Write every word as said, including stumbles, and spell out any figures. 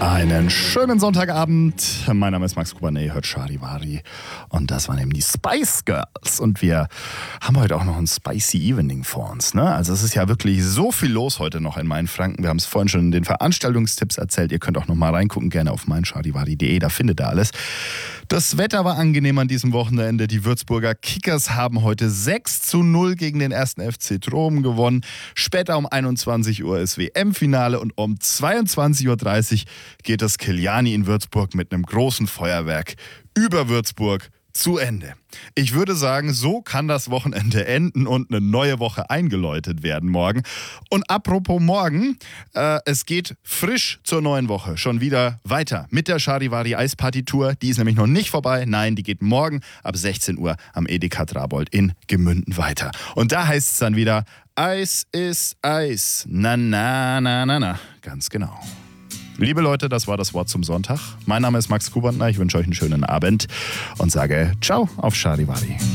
Einen schönen Sonntagabend. Mein Name ist Max Kubané, hört Charivari. Und das waren eben die Spice Girls. Und wir haben heute auch noch ein Spicy Evening vor uns. Ne? Also es ist ja wirklich so viel los heute noch in Mainfranken. Wir haben es vorhin schon in den Veranstaltungstipps erzählt. Ihr könnt auch noch mal reingucken, gerne auf meincharivari punkt de. Da findet ihr alles. Das Wetter war angenehm an diesem Wochenende. Die Würzburger Kickers haben heute sechs zu null gegen den ersten F C Tromen gewonnen. Später um einundzwanzig Uhr ist W M-Finale und um zweiundzwanzig Uhr dreißig geht das Kiliani in Würzburg mit einem großen Feuerwerk über Würzburg zu Ende. Ich würde sagen, so kann das Wochenende enden und eine neue Woche eingeläutet werden morgen. Und apropos morgen, äh, es geht frisch zur neuen Woche schon wieder weiter mit der Charivari Eisparty Tour. Die ist nämlich noch nicht vorbei. Nein, die geht morgen ab sechzehn Uhr am Edeka Trabold in Gemünden weiter. Und da heißt es dann wieder, Eis ist Eis. Na, na, na, na, na. Ganz genau. Liebe Leute, das war das Wort zum Sonntag. Mein Name ist Max Kubantner, ich wünsche euch einen schönen Abend und sage Ciao auf Charivari.